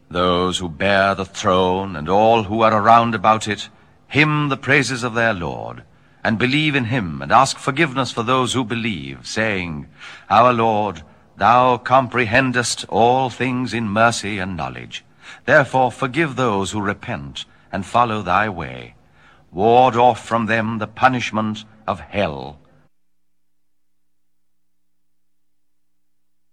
Those who bear the throne and all who are around about it hymn the praises of their Lord, and believe in him and ask forgiveness for those who believe, saying, Our Lord, thou comprehendest all things in mercy and knowledge. Therefore forgive those who repent and follow thy way. Ward off from them the punishment of hell,